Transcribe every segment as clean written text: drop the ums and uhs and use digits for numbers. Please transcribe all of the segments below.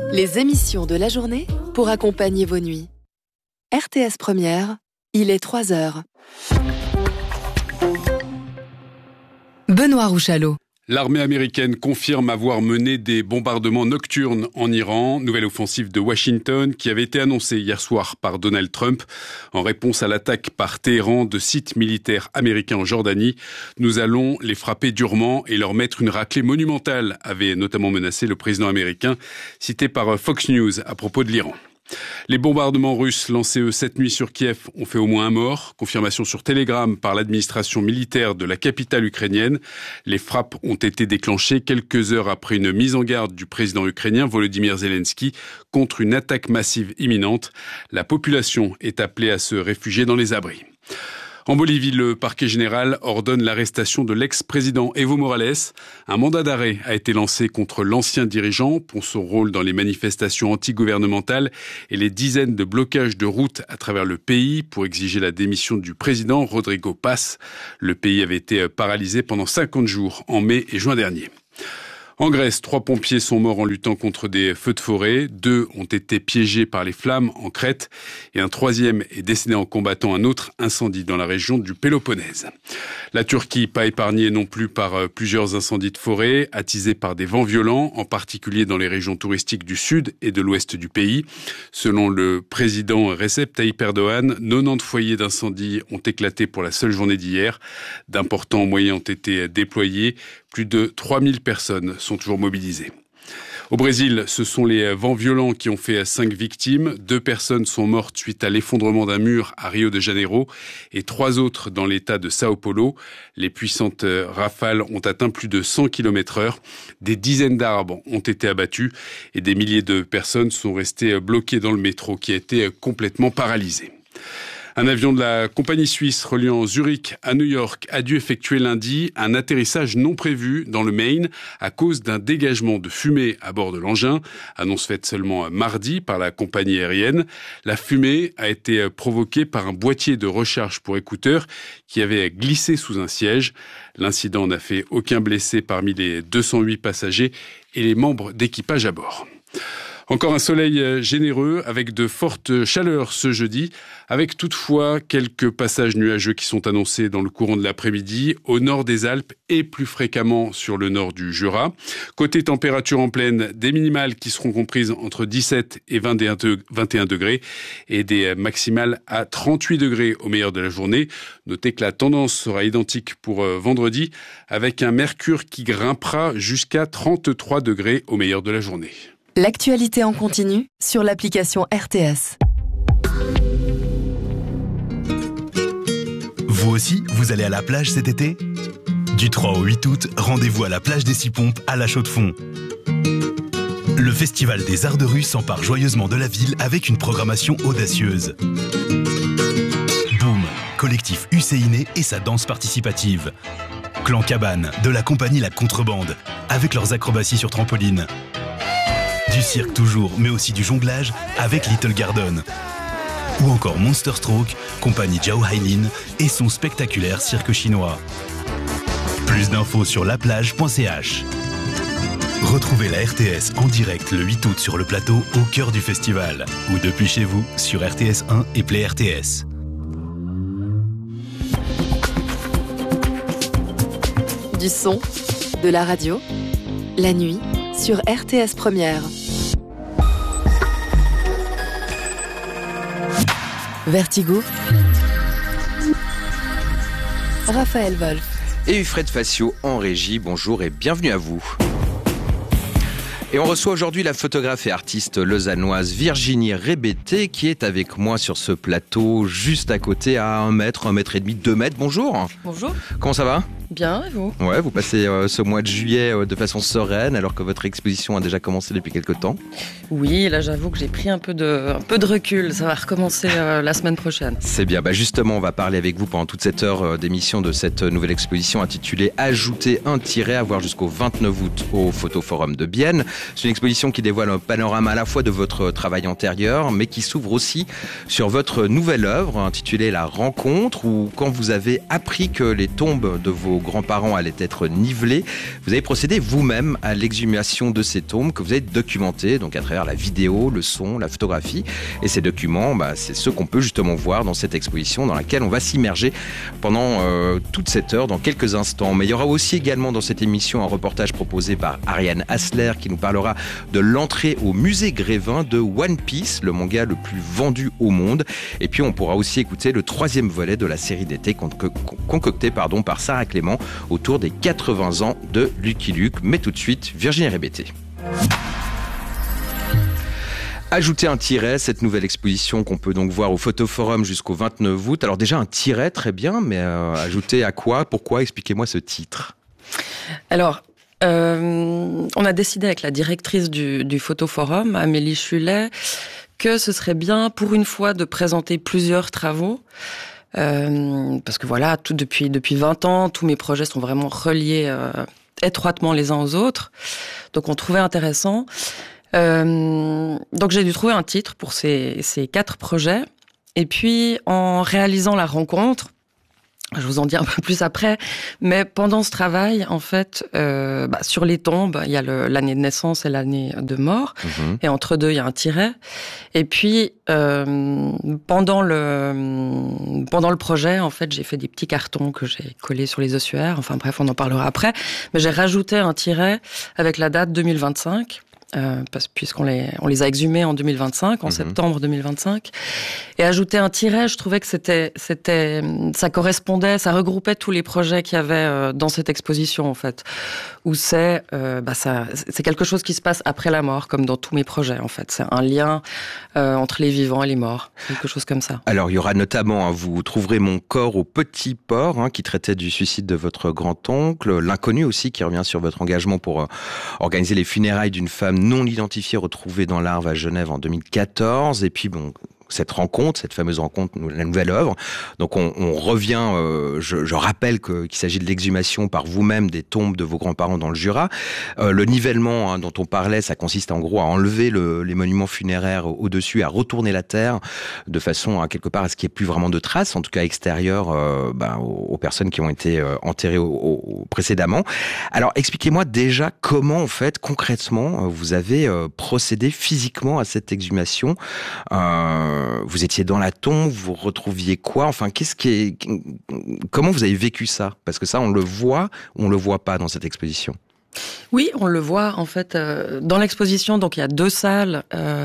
Les émissions de la journée pour accompagner vos nuits. RTS Première, il est 3h. Benoît Rouchalot. L'armée américaine confirme avoir mené des bombardements nocturnes en Iran, nouvelle offensive de Washington qui avait été annoncée hier soir par Donald Trump. En réponse à l'attaque par Téhéran de sites militaires américains en Jordanie, nous allons les frapper durement et leur mettre une raclée monumentale, avait notamment menacé le président américain, cité par Fox News à propos de l'Iran. Les bombardements russes lancés cette nuit sur Kiev ont fait au moins un mort. Confirmation sur Telegram par l'administration militaire de la capitale ukrainienne. Les frappes ont été déclenchées quelques heures après une mise en garde du président ukrainien Volodymyr Zelensky contre une attaque massive imminente. La population est appelée à se réfugier dans les abris. En Bolivie, le parquet général ordonne l'arrestation de l'ex-président Evo Morales. Un mandat d'arrêt a été lancé contre l'ancien dirigeant pour son rôle dans les manifestations anti-gouvernementales et les dizaines de blocages de routes à travers le pays pour exiger la démission du président Rodrigo Paz. Le pays avait été paralysé pendant 50 jours en mai et juin dernier. En Grèce, 3 pompiers sont morts en luttant contre des feux de forêt. 2 ont été piégés par les flammes en Crète. Et un 3e est décédé en combattant un autre incendie dans la région du Péloponnèse. La Turquie, pas épargnée non plus par plusieurs incendies de forêt, attisés par des vents violents, en particulier dans les régions touristiques du sud et de l'ouest du pays. Selon le président Recep Tayyip Erdogan, 90 foyers d'incendie ont éclaté pour la seule journée d'hier. D'importants moyens ont été déployés. Plus de 3000 personnes sont toujours mobilisées. Au Brésil, ce sont les vents violents qui ont fait 5 victimes. 2 personnes sont mortes suite à l'effondrement d'un mur à Rio de Janeiro et 3 autres dans l'état de Sao Paulo. Les puissantes rafales ont atteint plus de 100 km/h. Des dizaines d'arbres ont été abattus et des milliers de personnes sont restées bloquées dans le métro qui a été complètement paralysé. Un avion de la compagnie suisse reliant Zurich à New York a dû effectuer lundi un atterrissage non prévu dans le Maine à cause d'un dégagement de fumée à bord de l'engin. Annonce faite seulement mardi par la compagnie aérienne. La fumée a été provoquée par un boîtier de recharge pour écouteurs qui avait glissé sous un siège. L'incident n'a fait aucun blessé parmi les 208 passagers et les membres d'équipage à bord. Encore un soleil généreux avec de fortes chaleurs ce jeudi, avec toutefois quelques passages nuageux qui sont annoncés dans le courant de l'après-midi au nord des Alpes et plus fréquemment sur le nord du Jura. Côté température en pleine, des minimales qui seront comprises entre 17 et 21 degrés et des maximales à 38 degrés au meilleur de la journée. Notez que la tendance sera identique pour vendredi avec un mercure qui grimpera jusqu'à 33 degrés au meilleur de la journée. L'actualité en continu sur l'application RTS. Vous aussi, vous allez à la plage cet été ? Du 3 au 8 août, rendez-vous à la plage des 6 Pompes à La Chaux-de-Fonds. Le Festival des Arts de rue s'empare joyeusement de la ville avec une programmation audacieuse. Boom, collectif UCINE et sa danse participative. Clan Cabane, de la compagnie La Contrebande, avec leurs acrobaties sur trampoline. Du cirque toujours, mais aussi du jonglage avec Little Garden. Ou encore Monster Stroke, compagnie Zhao Hailin et son spectaculaire cirque chinois. Plus d'infos sur laplage.ch. Retrouvez la RTS en direct le 8 août sur le plateau au cœur du festival ou depuis chez vous sur RTS 1 et Play RTS. Du son, de la radio, la nuit sur RTS Première. Vertigo. Raphaël Wolf. Et Fred Facio en régie, bonjour et bienvenue à vous. Et on reçoit aujourd'hui la photographe et artiste lausannoise Virginie Rebetté qui est avec moi sur ce plateau juste à côté à 1 mètre, 1 mètre et demi, 2 mètres. Bonjour. Bonjour. Comment ça va ? Bien, et vous ? Ouais, vous passez ce mois de juillet de façon sereine alors que votre exposition a déjà commencé depuis quelques temps. Oui, là j'avoue que j'ai pris un peu de recul, ça va recommencer la semaine prochaine. C'est bien, justement on va parler avec vous pendant toute cette heure d'émission de cette nouvelle exposition intitulée « Ajouter un tiret » à voir jusqu'au 29 août au Photoforum de Bienne. C'est une exposition qui dévoile un panorama à la fois de votre travail antérieur mais qui s'ouvre aussi sur votre nouvelle œuvre intitulée « La Rencontre » où quand vous avez appris que les tombes de vos grands-parents allaient être nivelés, vous avez procédé vous-même à l'exhumation de ces tombes que vous avez documentées, donc à travers la vidéo, le son, la photographie. Et ces documents, c'est ceux qu'on peut justement voir dans cette exposition dans laquelle on va s'immerger pendant toute cette heure, dans quelques instants. Mais il y aura aussi également dans cette émission un reportage proposé par Ariane Hassler qui nous parlera de l'entrée au musée Grévin de One Piece, le manga le plus vendu au monde. Et puis on pourra aussi écouter le 3e volet de la série d'été concoctée par Sarah Clément autour des 80 ans de Lucky Luke. Mais tout de suite, Virginie Rébété. Ajouter un tiret, cette nouvelle exposition qu'on peut donc voir au Photoforum jusqu'au 29 août. Alors déjà un tiret, très bien, mais ajouter à quoi? Pourquoi? Expliquez-moi ce titre. Alors, on a décidé avec la directrice du Photoforum, Amélie Chulet, que ce serait bien pour une fois de présenter plusieurs travaux. Parce que voilà, depuis 20 ans, tous mes projets sont vraiment reliés étroitement les uns aux autres. Donc on trouvait intéressant. Donc j'ai dû trouver un titre pour ces 4 projets. Et puis en réalisant la rencontre, je vous en dis un peu plus après, mais pendant ce travail, en fait, sur les tombes, il y a l'année de naissance et l'année de mort, et entre deux, il y a un tiret. Et puis, pendant le projet, en fait, j'ai fait des petits cartons que j'ai collés sur les ossuaires. Enfin bref, on en parlera après. Mais j'ai rajouté un tiret avec la date 2025. Puisqu'on les a exhumés en 2025, en septembre 2025, et ajouter un tiret, je trouvais que ça correspondait, ça regroupait tous les projets qu'il y avait dans cette exposition en fait, où c'est quelque chose qui se passe après la mort, comme dans tous mes projets en fait. C'est un lien entre les vivants et les morts, quelque chose comme ça. Alors il y aura notamment, vous trouverez Mon corps au petit port, qui traitait du suicide de votre grand-oncle, L'inconnu aussi qui revient sur votre engagement pour organiser les funérailles d'une femme non identifiée retrouvée dans l'Arve à Genève en 2014, et puis cette fameuse rencontre, la nouvelle œuvre. Donc on revient, je rappelle qu'il s'agit de l'exhumation par vous-même des tombes de vos grands-parents dans le Jura. Le nivellement dont on parlait, ça consiste en gros à enlever les monuments funéraires au-dessus, à retourner la terre de façon à quelque part à ce qu'il n'y ait plus vraiment de traces, en tout cas extérieures aux personnes qui ont été enterrées précédemment. Alors expliquez-moi déjà comment en fait concrètement vous avez procédé physiquement à cette exhumation. Vous étiez dans la tombe, vous retrouviez quoi? Enfin, comment vous avez vécu ça? Parce que ça, on le voit ou on le voit pas dans cette exposition? Oui, on le voit en fait dans l'exposition. Donc il y a 2 salles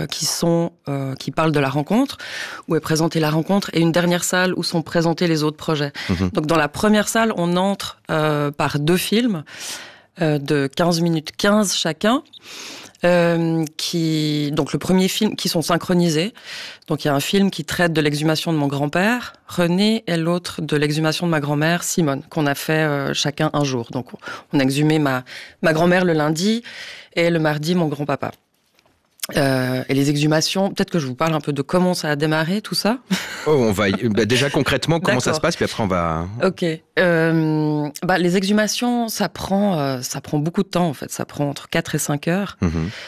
qui parlent de la rencontre, où est présentée la rencontre, et une dernière salle où sont présentés les autres projets. Donc dans la première salle, on entre par 2 films de 15 minutes 15 chacun. Donc le premier film, qui sont synchronisés. Donc il y a un film qui traite de l'exhumation de mon grand-père, René, et l'autre de l'exhumation de ma grand-mère, Simone, qu'on a fait chacun un jour. Donc on a exhumé ma grand-mère le lundi et le mardi mon grand-papa. Et les exhumations, peut-être que je vous parle un peu de comment ça a démarré, tout ça. On va déjà concrètement comment ça se passe, puis après on va. Ok. Les exhumations, ça prend beaucoup de temps en fait. Ça prend entre 4 et 5 heures.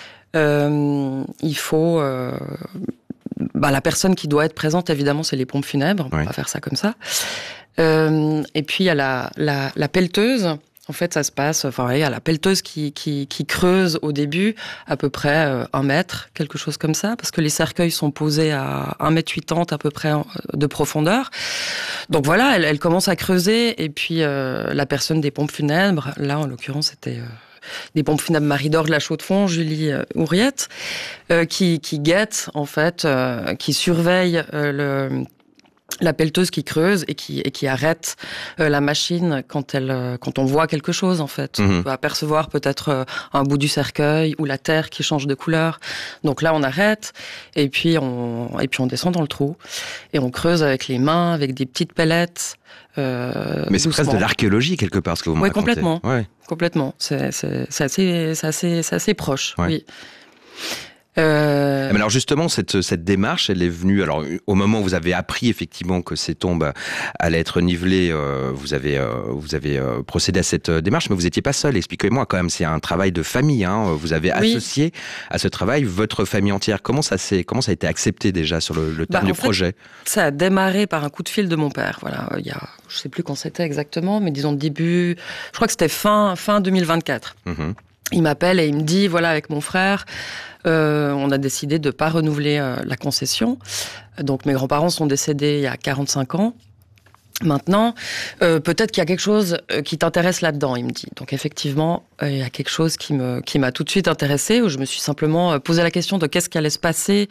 Il faut la personne qui doit être présente, évidemment, c'est les pompes funèbres. On va faire ça comme ça. Et puis il y a la pelleteuse. En fait, ça se passe, il y a la pelleteuse qui creuse au début à peu près 1 mètre, quelque chose comme ça, parce que les cercueils sont posés à 1,80 m à peu près de profondeur. Donc voilà, elle commence à creuser, et puis la personne des pompes funèbres, là en l'occurrence c'était des pompes funèbres Marie-Dore de la Chaux-de-Fonds, Julie Ouriette, qui guette en fait, qui surveille la pelleteuse qui creuse et qui arrête la machine quand on voit quelque chose en fait. On peut apercevoir peut-être un bout du cercueil ou la terre qui change de couleur. Donc là on arrête et puis on descend dans le trou et on creuse avec les mains, avec des petites pellettes. Mais c'est presque de l'archéologie quelque part ce que vous me racontez. Complètement. C'est assez proche. Ouais. Oui. Mais alors justement, cette démarche, elle est venue. Alors au moment où vous avez appris effectivement que ces tombes allaient être nivelées, vous avez procédé à cette démarche, mais vous n'étiez pas seul. Expliquez-moi quand même, c'est un travail de famille. Hein. Vous avez associé à ce travail votre famille entière. Comment ça a été accepté déjà sur le terme du projet? Ça a démarré par un coup de fil de mon père. Voilà, il y a, je sais plus quand c'était exactement, mais disons début. Je crois que c'était fin 2024. Il m'appelle et il me dit, voilà, avec mon frère, on a décidé de ne pas renouveler la concession. Donc mes grands-parents sont décédés il y a 45 ans. Maintenant, peut-être qu'il y a quelque chose qui t'intéresse là-dedans, il me dit. Donc effectivement, il y a quelque chose qui m'a tout de suite intéressée, où je me suis simplement posé la question de qu'est-ce qui allait se passer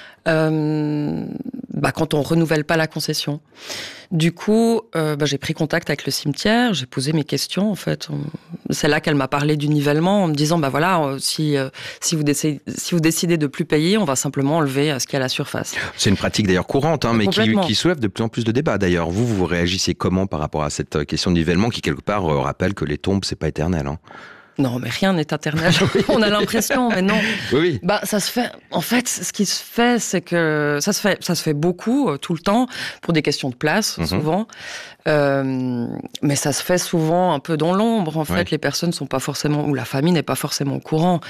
quand on renouvelle pas la concession. Du coup, j'ai pris contact avec le cimetière, j'ai posé mes questions, en fait. C'est là qu'elle m'a parlé du nivellement, en me disant, si vous décidez de plus payer, on va simplement enlever ce qu'il y a à la surface. C'est une pratique d'ailleurs courante, mais qui soulève de plus en plus de débats d'ailleurs. Vous réagissez comment par rapport à cette question de nivellement qui, quelque part, rappelle que les tombes, c'est pas éternel, hein? Non, mais rien n'est éternel. On a l'impression, mais non. Oui. Ça se fait. En fait, ce qui se fait, c'est que ça se fait beaucoup, tout le temps, pour des questions de place, souvent. Mais ça se fait souvent un peu dans l'ombre. En fait, les personnes sont pas forcément, ou la famille n'est pas forcément au courant.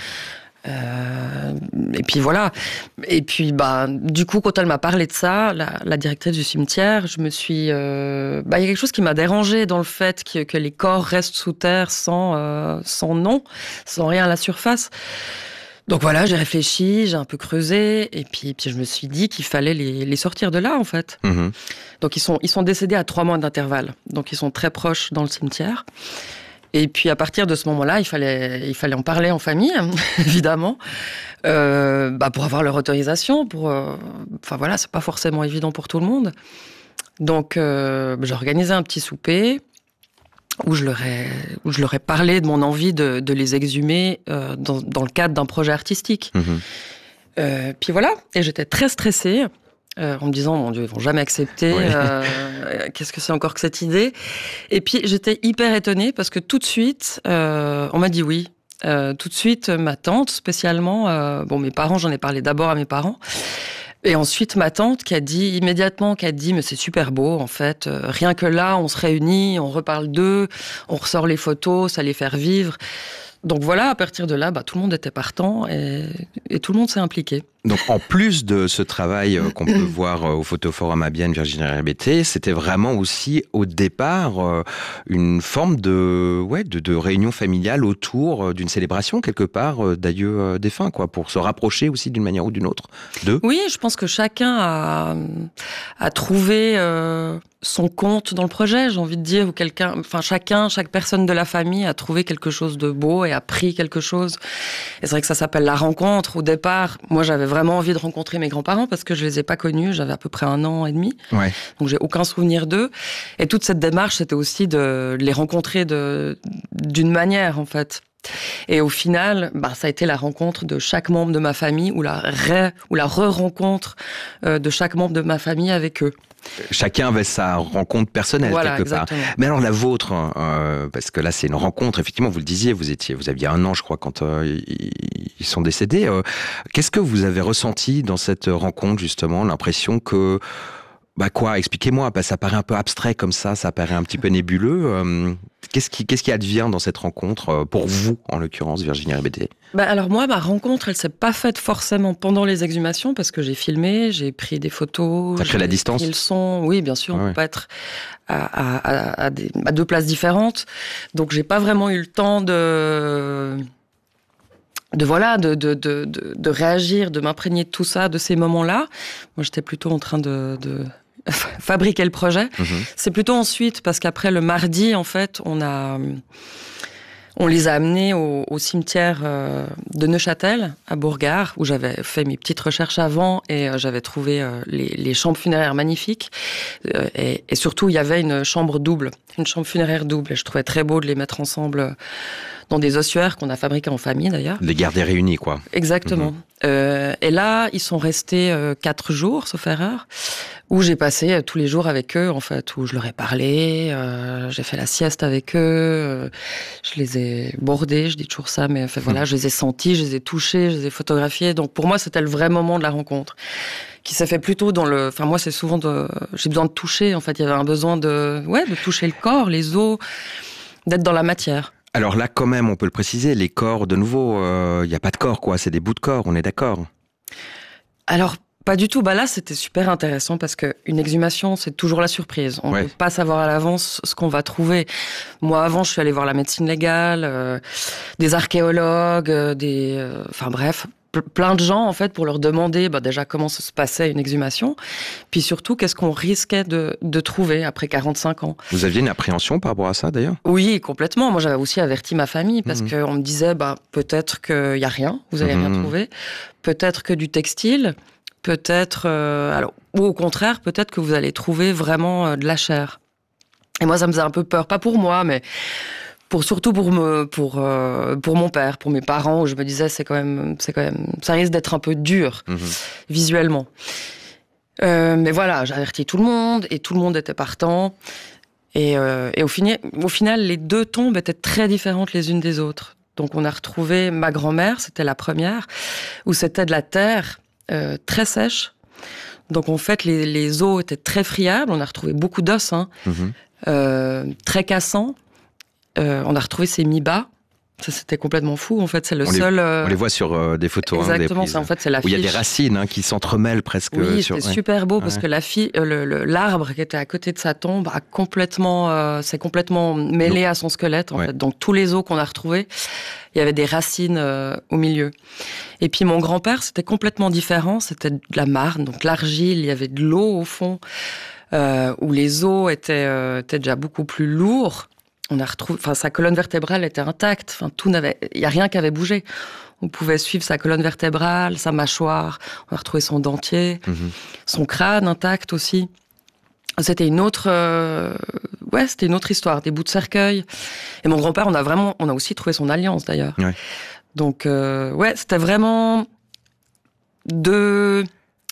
Et puis voilà. Et puis du coup, quand elle m'a parlé de ça, la directrice du cimetière, je me suis, il y a quelque chose qui m'a dérangée dans le fait que les corps restent sous terre sans nom, sans rien à la surface. Donc voilà, j'ai réfléchi, j'ai un peu creusé, et puis je me suis dit qu'il fallait les sortir de là, en fait. Donc ils sont décédés à 3 mois d'intervalle, donc ils sont très proches dans le cimetière. Et puis à partir de ce moment-là, il fallait en parler en famille, évidemment, pour avoir leur autorisation. C'est pas forcément évident pour tout le monde. Donc j'ai organisé un petit souper où je leur ai parlé de mon envie de les exhumer dans le cadre d'un projet artistique. Puis voilà, et j'étais très stressée. En me disant, mon Dieu, ils vont jamais accepter. Qu'est-ce que c'est encore que cette idée? Et puis, j'étais hyper étonnée parce que tout de suite, on m'a dit oui. Tout de suite, ma tante, spécialement, mes parents, j'en ai parlé d'abord à mes parents. Et ensuite, ma tante qui a dit, mais c'est super beau, en fait. Rien que là, on se réunit, on reparle d'eux, on ressort les photos, ça les fait revivre. Donc voilà, à partir de là, tout le monde était partant et tout le monde s'est impliqué. Donc en plus de ce travail qu'on peut voir au Photoforum à Bienne, Virginie Rebetté, c'était vraiment aussi au départ une forme de réunion familiale autour d'une célébration quelque part d'aïeux défunts, quoi, pour se rapprocher aussi d'une manière ou d'une autre d'eux. Oui, je pense que chacun a trouvé son compte dans le projet, j'ai envie de dire, ou chaque personne de la famille a trouvé quelque chose de beau et a pris quelque chose. Et c'est vrai que ça s'appelle la rencontre. Au départ, moi j'avais vraiment envie de rencontrer mes grands-parents parce que je les ai pas connus, j'avais à peu près 1 an et demi. Donc j'ai aucun souvenir d'eux. Et toute cette démarche, c'était aussi de les rencontrer d'une manière, en fait. Et au final, ça a été la rencontre de chaque membre de ma famille ou la re-rencontre de chaque membre de ma famille avec eux. Chacun avait sa rencontre personnelle, quelque exactement. part. Mais alors la vôtre, parce que là c'est une rencontre, effectivement, vous le disiez, vous aviez 1 an, je crois, quand ils sont décédés. Qu'est-ce que vous avez ressenti dans cette rencontre, justement, l'impression que... expliquez-moi, ça paraît un peu abstrait comme ça paraît un petit peu nébuleux. Qu'est-ce qui advient dans cette rencontre, pour vous, en l'occurrence, Virginie Rebetté? Alors moi, ma rencontre, elle s'est pas faite forcément pendant les exhumations, parce que j'ai filmé, j'ai pris des photos. T'as créé la distance? Pris le son. Oui, bien sûr, on peut pas être à 2 places différentes. Donc j'ai pas vraiment eu le temps de réagir, de m'imprégner de tout ça, de ces moments-là. Moi, j'étais plutôt en train de fabriquer le projet. C'est plutôt ensuite, parce qu'après le mardi, en fait, on les a amenés au cimetière de Neuchâtel, à Bourgard, où j'avais fait mes petites recherches avant et j'avais trouvé les chambres funéraires magnifiques. Et surtout, il y avait une chambre funéraire double. Et je trouvais très beau de les mettre ensemble dans des ossuaires qu'on a fabriqués en famille, d'ailleurs. Les garder réunis, quoi. Exactement. Et là, ils sont restés 4 jours, sauf erreur. où j'ai passé tous les jours avec eux, en fait, où je leur ai parlé, j'ai fait la sieste avec eux, je les ai bordés, je dis toujours ça, mais enfin, voilà, je les ai sentis, je les ai touchés, je les ai photographiés. Donc pour moi, c'était le vrai moment de la rencontre, qui s'est fait plutôt dans le... Enfin, moi, c'est souvent j'ai besoin de toucher, en fait. Il y avait un besoin de toucher le corps, les os, d'être dans la matière. Alors là, quand même, on peut le préciser, les corps, de nouveau, il n'y a pas de corps, quoi. C'est des bouts de corps, on est d'accord? Alors, pas du tout. Bah là, c'était super intéressant parce qu'une exhumation, c'est toujours la surprise. On ne peut pas savoir à l'avance ce qu'on va trouver. Moi, avant, je suis allée voir la médecine légale, des archéologues, enfin bref, plein de gens, en fait, pour leur demander déjà comment ça se passait une exhumation, puis surtout, qu'est-ce qu'on risquait de trouver après 45 ans. Vous aviez une appréhension par rapport à ça, d'ailleurs? Oui, complètement. Moi, j'avais aussi averti ma famille parce qu'on me disait, peut-être qu'il n'y a rien, vous n'allez rien trouver. Peut-être que du textile. Peut-être, ou au contraire, peut-être que vous allez trouver vraiment de la chair. Et moi, ça me faisait un peu peur, pas pour moi, mais surtout pour mon père, pour mes parents, où je me disais, c'est quand même, ça risque d'être un peu dur visuellement. Mais voilà, j'ai averti tout le monde et tout le monde était partant. Et au final, les deux tombes étaient très différentes les unes des autres. Donc, on a retrouvé ma grand-mère, c'était la première, où c'était de la terre. Très sèche. Donc en fait, les os étaient très friables. On a retrouvé beaucoup d'os, très cassants. On a retrouvé ces mi-bas. Ça, c'était complètement fou. En fait, c'est seul. On les voit sur des photos. Exactement. En fait, c'est l'affiche. Où il y a des racines qui s'entremêlent presque. Oui, c'était super beau parce que l'arbre qui était à côté de sa tombe s'est complètement mêlé à son squelette. En fait. Donc tous les os qu'on a retrouvés, il y avait des racines au milieu. Et puis mon grand-père, c'était complètement différent. C'était de la marne, donc l'argile. Il y avait de l'eau au fond, où les os étaient déjà beaucoup plus lourds. On a retrouvé, sa colonne vertébrale était intacte. Il y a rien qui avait bougé. On pouvait suivre sa colonne vertébrale, sa mâchoire. On a retrouvé son dentier, son crâne intact aussi. C'était une autre histoire, des bouts de cercueil. Et mon grand-père, on a aussi trouvé son alliance d'ailleurs. Ouais. Donc, c'était vraiment deux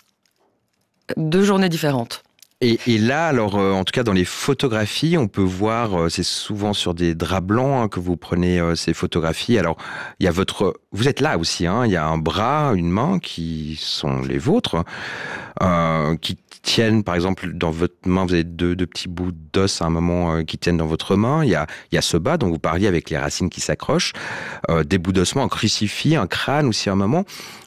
journées différentes. Et là, alors, en tout cas, dans les photographies, on peut voir, c'est souvent sur des draps blancs que vous prenez ces photographies. Alors, il y a vous êtes là aussi, il y a un bras, une main qui sont les vôtres, qui tiennent, par exemple, dans votre main, vous avez deux petits bouts d'os à un moment qui tiennent dans votre main. Il y a ce bas dont vous parliez avec les racines qui s'accrochent, des bouts d'ossements, un crucifix, un crâne aussi à un moment.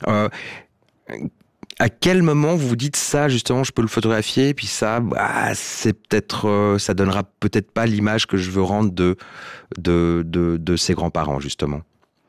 À quel moment vous vous dites ça, justement, je peux le photographier, et puis ça, c'est peut-être, ça donnera peut-être pas l'image que je veux rendre de ses grands-parents, justement.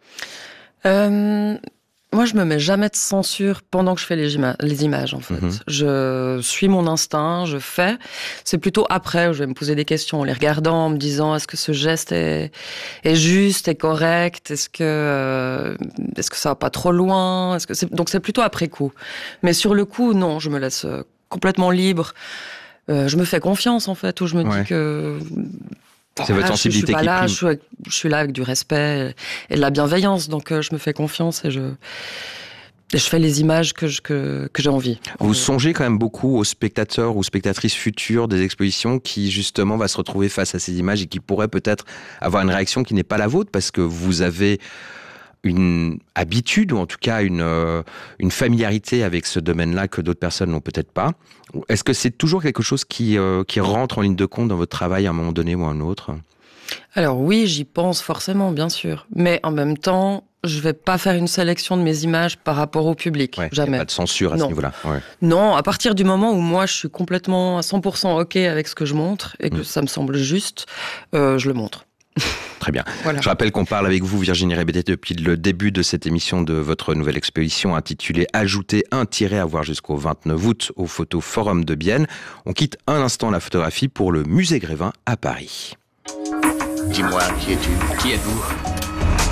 Moi, je me mets jamais de censure pendant que je fais les images, en fait. Je suis mon instinct, je fais. C'est plutôt après où je vais me poser des questions, en les regardant, en me disant, est-ce que ce geste est juste, est correct? Est-ce que ça va pas trop loin? Donc c'est plutôt après coup. Mais sur le coup, non, je me laisse complètement libre. Je me fais confiance, en fait, où je me dis que... C'est votre sensibilité qui prime. Je suis là avec du respect et de la bienveillance, donc je me fais confiance et je fais les images que j'ai envie. Vous songez quand même beaucoup aux spectateurs ou spectatrices futures des expositions qui justement va se retrouver face à ces images et qui pourraient peut-être avoir une réaction qui n'est pas la vôtre parce que vous avez une habitude ou en tout cas une familiarité avec ce domaine-là que d'autres personnes n'ont peut-être pas. Est-ce que c'est toujours quelque chose qui rentre en ligne de compte dans votre travail à un moment donné ou à un autre? Alors oui, j'y pense forcément, bien sûr. Mais en même temps, je vais pas faire une sélection de mes images par rapport au public. Jamais. Il n'y a pas de censure à ce niveau-là. Ouais. Non, à partir du moment où moi, je suis complètement à 100% OK avec ce que je montre et que ça me semble juste, je le montre. Très bien. Voilà. Je rappelle qu'on parle avec vous, Virginie Rébété, depuis le début de cette émission de votre nouvelle exposition intitulée « Ajouter un tiret à voir jusqu'au 29 août au Photo Forum de Bienne ». On quitte un instant la photographie pour le Musée Grévin à Paris. Dis-moi, qui es-tu? Qui êtes-vous?